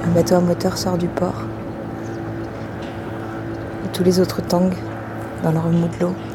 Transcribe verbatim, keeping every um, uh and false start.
Un bateau à moteur sort du port. Et tous les autres tangs dans le remous de l'eau.